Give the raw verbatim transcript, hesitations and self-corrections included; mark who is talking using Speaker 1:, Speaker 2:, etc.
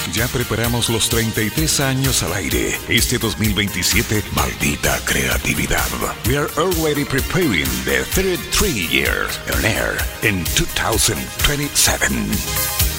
Speaker 1: Ya preparamos los treinta y tres años al aire. Este dos mil veintisiete, maldita creatividad. We are already preparing the thirty-three years on air in two thousand twenty-seven.